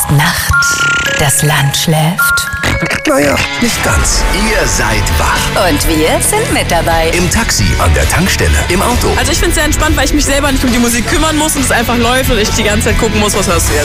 ist Nacht, das Land schläft. Naja, nicht ganz. Ihr seid wach. Und wir sind mit dabei. Im Taxi, an der Tankstelle, im Auto. Also ich finde es sehr entspannt, weil ich mich selber nicht um die Musik kümmern muss und es einfach läuft und ich die ganze Zeit gucken muss, was hörst du jetzt.